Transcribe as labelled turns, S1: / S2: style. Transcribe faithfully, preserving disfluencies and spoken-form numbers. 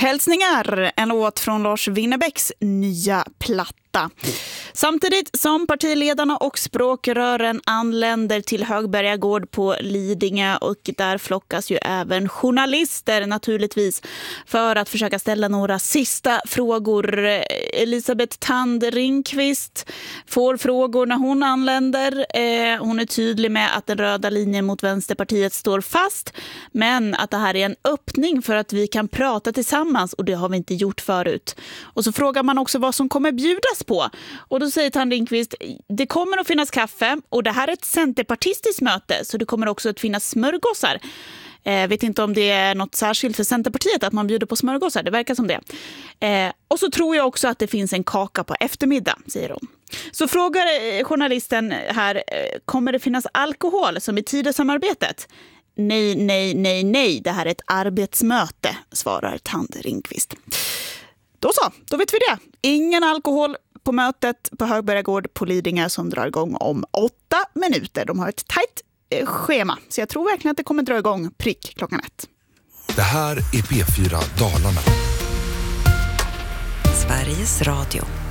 S1: Hälsningar, en låt från Lars Winnerbäcks nya platta. Samtidigt som partiledarna och språkrören anländer till Högberga gård på Lidingö, och där flockas ju även journalister naturligtvis för att försöka ställa några sista frågor. Elisabeth Thand Ringqvist får frågor när hon anländer. Eh, hon är tydlig med att den röda linjen mot Vänsterpartiet står fast, men att det här är en öppning för att vi kan prata tillsammans, och det har vi inte gjort förut. Och så frågar man också vad som kommer bjudas på. Och då säger Thand Ringqvist, det kommer att finnas kaffe, och det här är ett centerpartistiskt möte, så det kommer också att finnas smörgåsar. Jag vet inte om det är något särskilt för Centerpartiet att man bjuder på smörgåsar, det verkar som det. Eh, och så tror jag också att det finns en kaka på eftermiddag, säger hon. Så frågar journalisten här, kommer det finnas alkohol som i Tidösamarbetet? Nej, nej, nej, nej, det här är ett arbetsmöte, svarar Thand Ringqvist. Då så, då vet vi det. Ingen alkohol på mötet på Högberga gård på Lidingö som drar igång om åtta minuter. De har ett tajt eh, schema, så jag tror verkligen att det kommer dra igång prick klockan ett.
S2: Det här är P fyra Dalarna.
S3: Sveriges Radio.